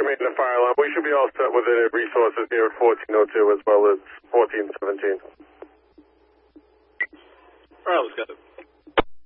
command and fire alarm. We should be all set with the resources here at 1402 as well as 1417. All right, let's go.